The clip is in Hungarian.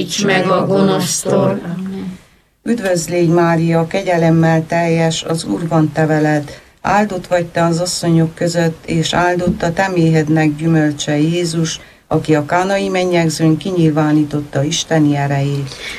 Segíts meg a gonosztól. Üdvözl légy, Mária, kegyelemmel teljes, az Úr van te veled. Áldott vagy te az asszonyok között, és áldott a te méhednek gyümölcse, Jézus, aki a kánai mennyegzőn kinyilvánította Isteni erejét.